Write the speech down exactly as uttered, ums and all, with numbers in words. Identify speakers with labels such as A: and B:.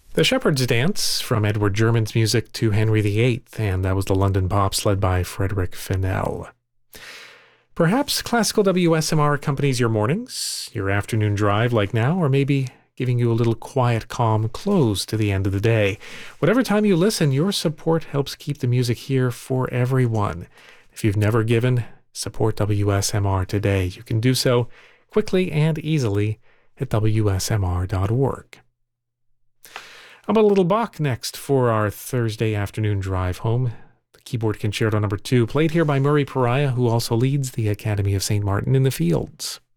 A: The Shepherd's Dance, from Edward German's music to Henry the Eighth, and that was the London Pops led by Frederick Fennell. Perhaps classical W S M R accompanies your mornings, your afternoon drive like now, or maybe giving you a little quiet, calm close to the end of the day. Whatever time you listen, your support helps keep the music here for everyone. If you've never given, support W S M R today. You can do so quickly and easily at W S M R dot org. How about a little Bach next for our Thursday afternoon drive home? The Keyboard Concerto number two, played here by Murray Pariah, who also leads the Academy of Saint Martin in the Fields.